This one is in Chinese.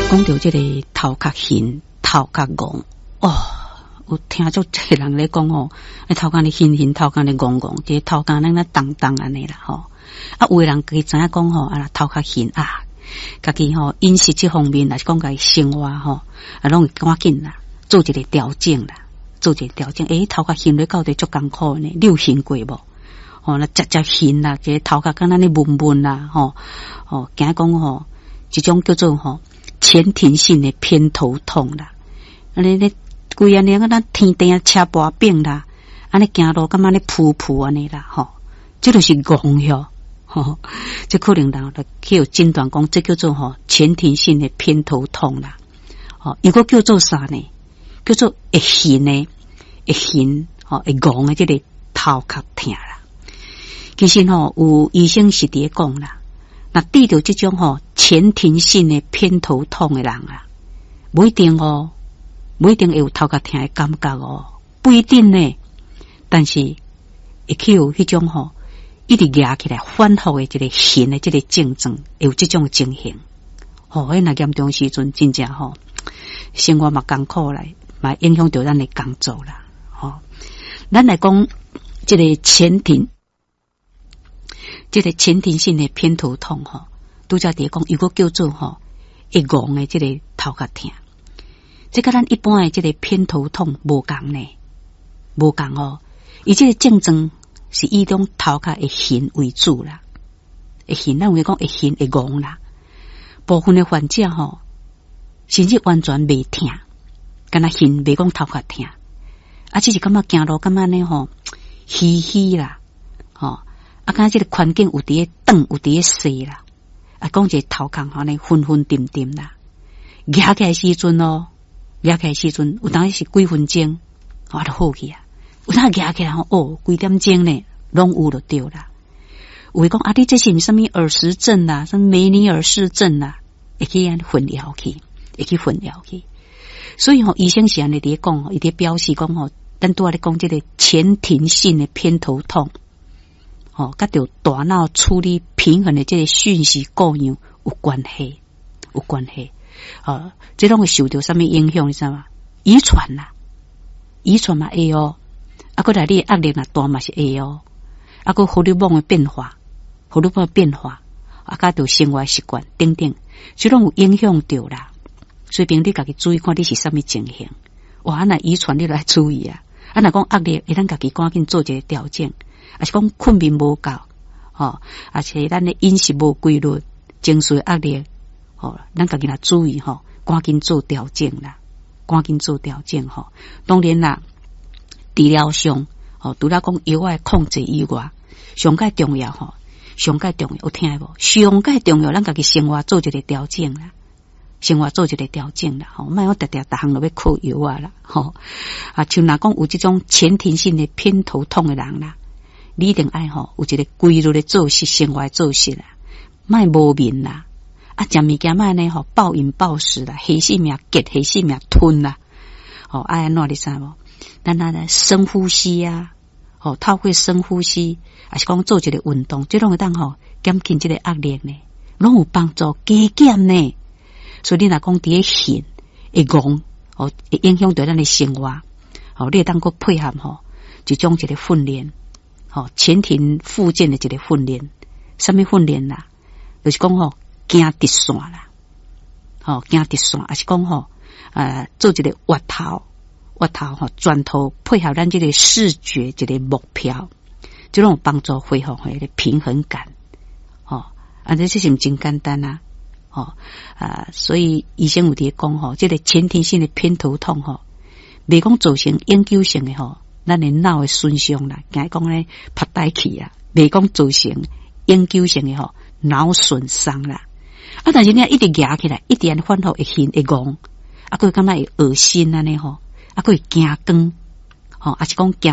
讲到这个头壳晕、头壳戆哦，有听足侪人咧讲哦，头壳咧晕，头壳咧戆，这头壳咱咧动安尼啦吼。啊，有的人佢知影讲吼，啊头壳晕啊，家己吼饮食这方面，还是讲家己生活吼，啊拢会赶紧啦，做一个调整啦，做一个调整。头壳晕咧到底足艰苦呢？你有晕过无？哦，那直晕啦，这头壳敢若咧闷啦，吼哦，惊讲吼，一种叫做吼前庭性的偏头痛啦，安尼咧规安尼个咱天顶车跋柄啦，安尼行路感觉咧扑安尼啦，吼，这就是戆哟，吼，这可能人去有诊断讲，这叫做吼前庭性的偏头痛啦，哦，如果叫做啥呢？叫做会晕的，会晕，吼，会戆的这个头壳痛啦。其实吼，有医生是伫讲啦，那遇到这种吼前庭性的偏头痛的人啊，不一定哦，不一定会有头壳痛的感觉哦，不一定呢。但是会去有迄种吼一直压起来反复的这个晕的这个症状，有这种情形。哦，那严重时阵真正吼生活嘛艰苦来，嘛影响到咱的工作啦。哦，咱来讲这个前庭。这个前庭性的偏头痛吼，拄则伫讲，如果叫做吼会戆的这个头壳痛，这跟咱一般的这个偏头痛无共呢，无共哦。伊这个症状是以种头壳会晕为主啦，会晕，咱有讲会晕会戆啦。部分的患者吼，甚至完全袂痛，敢若晕袂讲头壳痛，啊，只是感觉行路感觉呢吼虚啦，吼。啊，敢这个环境有伫咧长，有伫咧细啦。啊，讲这头壳吼呢昏昏沉沉啦。压起来时阵哦，压起来时阵有当时是几分钟，我就好去啊。有当压起来吼，哦，几点钟呢，拢有就对啦。有会讲啊，你这是什么耳石症啦，什么梅尼尔氏症啦，会去安混淆去，会去混淆去。所以吼，医生是安尼伫讲吼，伊伫表示讲吼，咱拄仔咧讲这个前庭性的偏头痛。哦，甲着大脑处理平衡的这个讯息过样有关系，有关系。这种会受到什么影响？你知道吗？遗传啦，遗传嘛会哦。啊，搁来你压力若大嘛是会哦。啊，搁荷尔蒙的变化，荷尔蒙的变化，啊，甲着生活习惯等等，这种有影响到啦。所以，平你家己注意看你是什么情形。哇，那遗传你来注意啊。啊，若讲压力，会咱家己赶紧做一个调整。也是讲困眠无够，吼，而且咱的饮食无规律，情绪压力，吼，咱家己来注意吼，赶紧做调整啦，赶紧做调整吼。当然啦，治疗上，吼，除了讲药物控制以外，上介重要吼，上介重要有听无？上介重要，咱家己生活做一个调整啦，生活做一个调整啦，吼，莫我逐项都要靠药啊啦，吼，啊，像若讲有这种前庭性的偏头痛的人啦。你一定爱吼有一个规律的作息，生活作息啦，莫无眠啦，啊，食物件莫呢吼暴饮暴食啦，黑细命结黑细命吞啦，哦，爱安怎你知无？咱来深呼吸啊，哦，透过深呼吸，还是讲做一个运动，这种会当吼减轻这个压力呢，拢有帮助，加减呢。所以你若讲伫咧晕会戆，哦，会影响到咱的生活，哦，你会当个配合吼一种一个训练。哦，前庭附件的一个训练，什么训练啦？就是讲吼，行直线啦，哦，行直线，还是讲吼，做一个滑头吼，转头配合咱这个视觉这个目标，这种有帮助恢复迄个平衡感。哦，这是毋真简单啊？哦，所以医生有伫讲吼，这个前庭性的偏头痛吼，未讲造成永久性的吼。咱的脑的损伤啦，讲讲咧拍呆去啊，未讲造成永久性的吼脑损伤啦。啊，但是你一直压起来，一直反复会晕会戆，啊，佫感觉会恶心安尼吼，啊，佫会惊光，吼，啊是讲惊